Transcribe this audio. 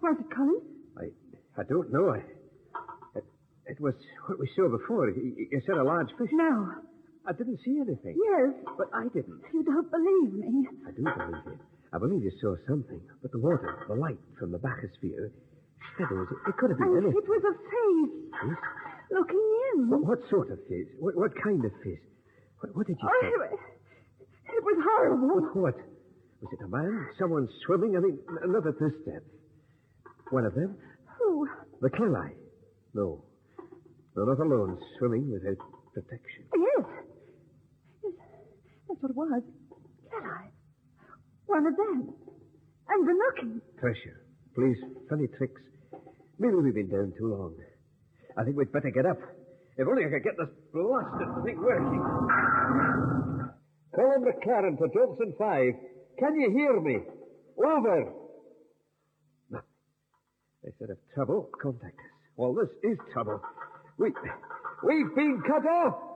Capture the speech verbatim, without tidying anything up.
was it, Colin? I I don't know. I, it, it was what we saw before. You, you said a large fish. No. I didn't see anything. Yes. But I didn't. You don't believe me. I do believe you. I believe you saw something. But the water, the light from the bathysphere, shadows, it, it could have been And anything. it was a face. Face? Looking in. What, what sort of face? What, what kind of face? What, what did you Oh, say? it, it was horrible. What, what? Was it a man? Someone swimming? I mean, look at this step. One of them? Who? The Clelli. No. No, not alone, swimming without protection. Yes. Yes. That's what it was. Clelli. One of them. And the looking. Treasure. Please, funny tricks. Maybe we've been down too long. I think we'd better get up. If only I could get this blasted thing working. Colin McLaren to Johnson five. Can you hear me? Over. No. They said if trouble, contact us. Well, this is trouble. We, we've been cut off.